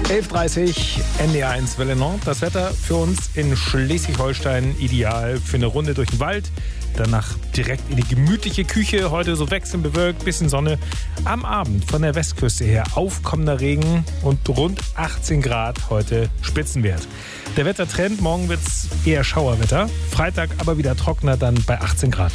11.30 NDR1 Welle Nord. Das Wetter für uns in Schleswig-Holstein ideal für eine Runde durch den Wald. Danach direkt in die gemütliche Küche. Heute so wechselnd bewölkt, bisschen Sonne. Am Abend von der Westküste her aufkommender Regen und rund 18 Grad heute Spitzenwert. Der Wettertrend, morgen wird es eher Schauerwetter. Freitag aber wieder trockener, dann bei 18 Grad.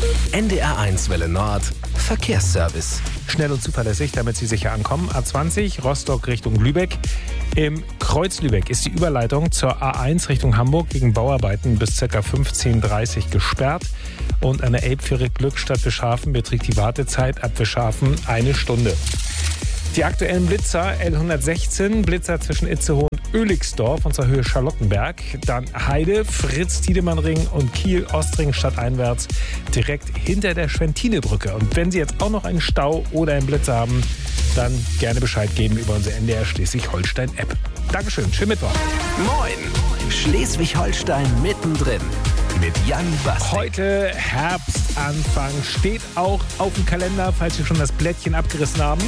NDR1 Welle Nord, Verkehrsservice. Schnell und zuverlässig, damit Sie sicher ankommen. A20 Rostock Richtung Lübeck. Im Kreuz Lübeck ist die Überleitung zur A1 Richtung Hamburg wegen Bauarbeiten bis ca. 15.30 Uhr gesperrt. Und an der Elbfähre Glückstadt Bischhafen beträgt die Wartezeit ab Bischhafen 1 Stunde. Die aktuellen Blitzer L116, Blitzer zwischen Itzehoe und Oeligsdorf und zur Höhe Charlottenberg. Dann Heide, Fritz-Tiedemann-Ring und Kiel-Ostring stadteinwärts direkt hinter der Schwentinebrücke. Und wenn Sie jetzt auch noch einen Stau oder einen Blitzer haben, dann gerne Bescheid geben über unsere NDR Schleswig-Holstein-App. Dankeschön, schönen Mittwoch. Moin, Schleswig-Holstein mittendrin mit Jan Bastek. Heute Herbstanfang steht auch auf dem Kalender, falls Sie schon das Blättchen abgerissen haben.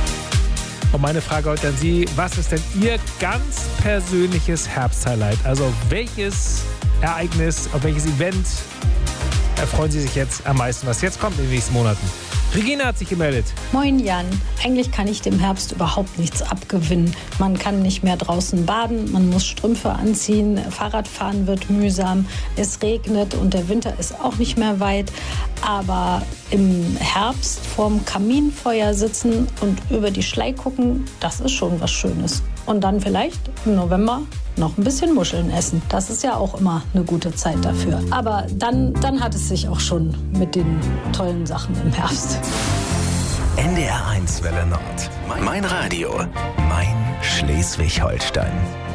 Und meine Frage heute an Sie, was ist denn Ihr ganz persönliches Herbsthighlight? Also welches Ereignis, auf welches Event erfreuen Sie sich jetzt am meisten, was jetzt kommt in den nächsten Monaten? Regina hat sich gemeldet. Moin Jan, eigentlich kann ich dem Herbst überhaupt nichts abgewinnen. Man kann nicht mehr draußen baden, man muss Strümpfe anziehen, Fahrradfahren wird mühsam, es regnet und der Winter ist auch nicht mehr weit. Aber im Herbst vorm Kaminfeuer sitzen und über die Schlei gucken, das ist schon was Schönes. Und dann vielleicht im November noch ein bisschen Muscheln essen. Das ist ja auch immer eine gute Zeit dafür. Aber dann hat es sich auch schon mit den tollen Sachen im Herbst. NDR1 Welle Nord. Mein Radio. Mein Schleswig-Holstein.